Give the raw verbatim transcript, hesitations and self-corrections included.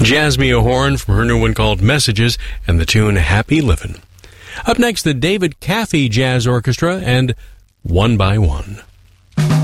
Jasmia Horn from her new one called Messages and the tune Happy Livin'. Up next, the David Caffey Jazz Orchestra and One by One.